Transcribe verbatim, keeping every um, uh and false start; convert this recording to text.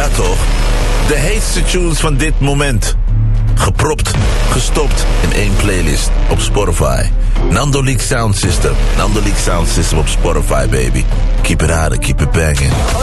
Ja toch? De heetste tunes van dit moment. Gepropt, gestopt in één playlist op Spotify. Nando League Sound System. Nando League Sound System op Spotify, baby. Keep it hard, keep it banging.